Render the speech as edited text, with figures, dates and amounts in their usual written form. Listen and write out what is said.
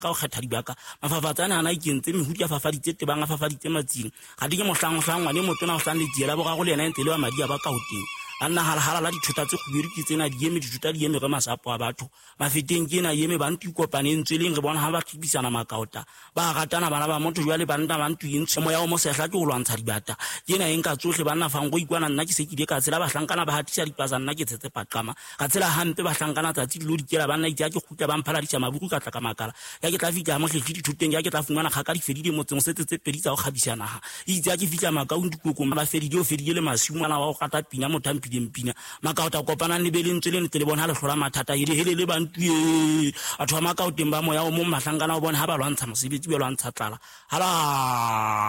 ka o kgetha dibaka mafafatsana ana ikentse mehudi a fafaditse tebang a fafaditse matsing ga di ke mohlangohlangwa le motona o hlang le diela bogago le yena ntse le wa madi a ba ka hoteng anna hala la dithuta tse khubiri ke tsena di eme dithuta di eme re masapo a batho mafeteng ke ena eme bantu ikopanentswe leng re bona ha ba tibisana makaota ba ratana bana ba motho jwa le banda bantu yentse moya o mo sehla ke go lwantsha dibata ke ena eng ka tsohle banna fango ikwana nna ke se ke ka tsela ba hlankana ba hatisa dipasa nna ke tsetse paqama ka tsela hampe ba hlankana tsatsi lo dikela banna itse ke khutla ba mphala ditsa mabuku ka tla ka makala ya ke tla fika mo hlehli dithuteng ya ke tla fumana kga ka di fedile motseng setse tse pedi tsa go khabisana ha itse ke fitla makaundi kokong ba fedile o fedile le masiumana wa go gata pina mothampi mpina makaota kopana le belentswe le ntse le bona ha le hlola mathata ile hele le bantu ye a thwa makaoteng ba moya o mo mahlangana o bona ha ba lwantsha mosebetsi be lwantsha tlala hala